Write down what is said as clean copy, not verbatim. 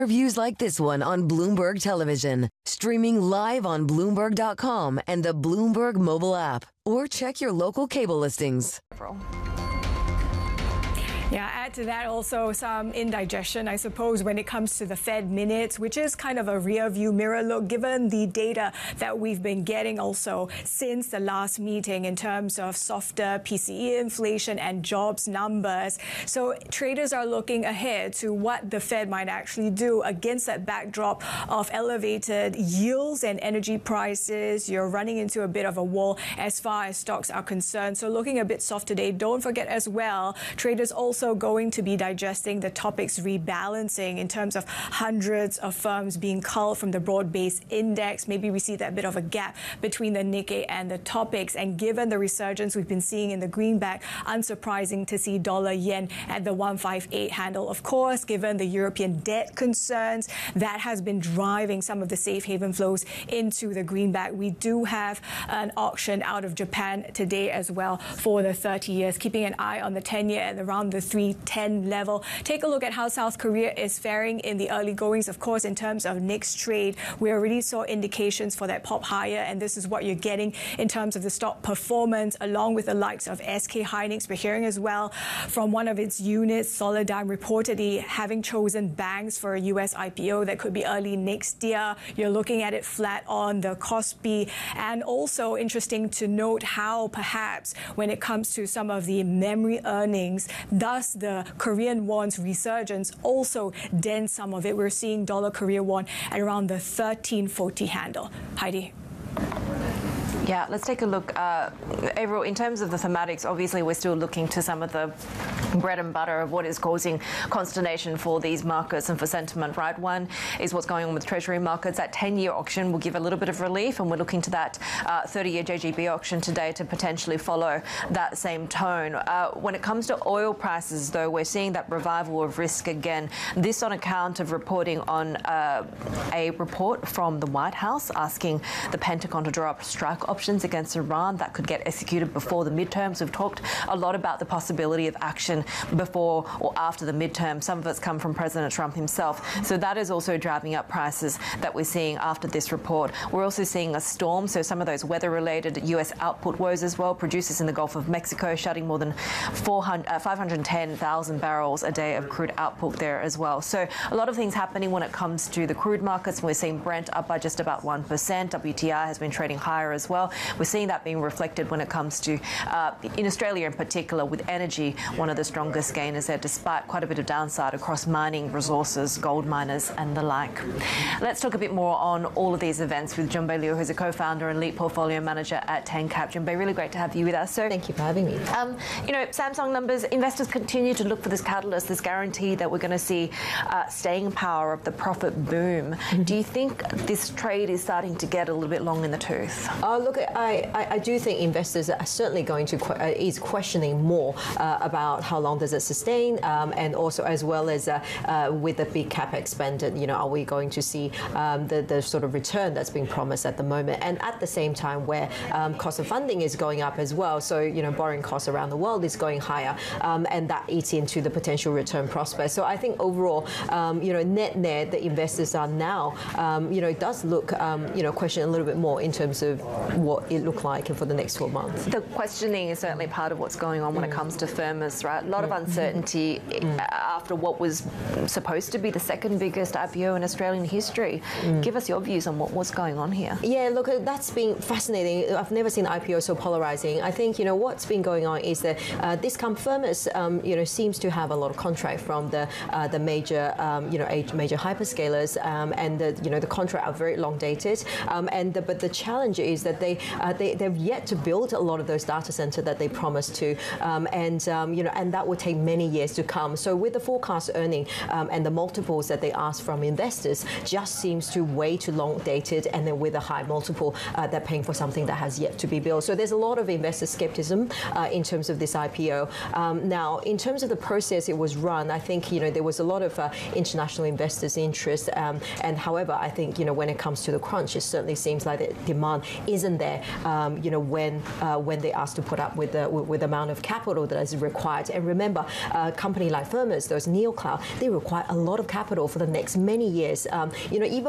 Reviews like this one on Bloomberg Television, streaming live on Bloomberg.com and the Bloomberg mobile app, or check your local cable listings. Yeah, add to that also some indigestion, I suppose, when it comes to the Fed minutes, which is kind of a rear view mirror look, given the data that we've been getting also since the last meeting in terms of softer PCE inflation and jobs numbers. So traders are looking ahead to what the Fed might actually do against that backdrop of elevated yields and energy prices. You're running into a bit of a wall as far as stocks are concerned. So looking a bit soft today. Don't forget as well, traders also going to be digesting the topics rebalancing in terms of hundreds of firms being culled from the broad-based index. Maybe we see that bit of a gap between the Nikkei and the topics. And given the resurgence we've been seeing in the greenback, unsurprising to see dollar yen at the 158 handle. Of course, given the European debt concerns, that has been driving some of the safe haven flows into the greenback. We do have an auction out of Japan today as well for the 30 years, keeping an eye on the 10-year at around the 310 level. Take a look at how South Korea is faring in the early goings. Of course, in terms of next trade, we already saw indications for that pop higher, and this is what you're getting in terms of the stock performance, along with the likes of SK Hynix. We're hearing as well from one of its units, Solidigm, reportedly having chosen banks for a US IPO that could be early next year. You're looking at it flat on the Kospi, and also interesting to note how perhaps when it comes to some of the memory earnings, thus the Korean won's resurgence also dents some of it. We're seeing dollar Korea won at around the 1340 handle. Heidi. Yeah, let's take a look. Avril, in terms of the thematics, obviously we're still looking to some of the bread and butter of what is causing consternation for these markets and for sentiment, right? One is what's going on with Treasury markets. That 10-year auction will give a little bit of relief, and we're looking to that 30-year JGB auction today to potentially follow that same tone. When it comes to oil prices, though, we're seeing that revival of risk again. This on account of reporting on a report from the White House asking the Pentagon to draw up strike options against Iran that could get executed before the midterms. We've talked a lot about the possibility of action before or after the midterm. Some of it's come from President Trump himself. So that is also driving up prices that we're seeing after this report. We're also seeing a storm, so some of those weather-related US output woes as well. Producers in the Gulf of Mexico shutting more than 510,000 barrels a day of crude output there as well. So a lot of things happening when it comes to the crude markets. We're seeing Brent up by just about 1%. WTI has been trading higher as well. We're seeing that being reflected when it comes to, in Australia in particular, with energy, one of the strongest gainers there, despite quite a bit of downside across mining, resources, gold miners and the like. Let's talk a bit more on all of these events with Junbei Liu, who's a co-founder and lead portfolio manager at TenCap. Junbei, really great to have you with us. So, thank you for having me. You know, Samsung numbers, investors continue to look for this catalyst, this guarantee that we're going to see staying power of the profit boom. Do you think this trade is starting to get a little bit long in the tooth? Look, I do think investors are certainly going to is questioning more about how long does it sustain, and also as well as with the big capex spend, you know, are we going to see the sort of return that's being promised at the moment, and at the same time where cost of funding is going up as well. So you know, borrowing costs around the world is going higher, and that eats into the potential return prospects. So I think overall, you know, net the investors are now, you know, it does look, you know, question a little bit more in terms of what it looked like for the next 12 months. The questioning is certainly part of what's going on when it comes to Firmus, right? A lot of uncertainty after what was supposed to be the second biggest IPO in Australian history. Give us your views on what's going on here. Yeah, look, that's been fascinating. I've never seen IPO so polarizing. I think, you know, what's been going on is that this Firmus, you know, seems to have a lot of contract from the major, you know, major hyperscalers, and the, you know, the contract are very long dated, but the challenge is that they've yet to build a lot of those data center that they promised to, you know, and that will take many years to come. So with the forecast earning and the multiples that they ask from investors, just seems to way too long dated, and then with a high multiple, they're paying for something that has yet to be built. So there's a lot of investor skepticism in terms of this IPO. Now, in terms of the process it was run, I think, you know, there was a lot of international investors' interest, and however, I think, you know, when it comes to the crunch, it certainly seems like the demand isn't there, when they asked to put up with the amount of capital that is required. And remember, a company like Firmus, those NeoCloud, they require a lot of capital for the next many years. Even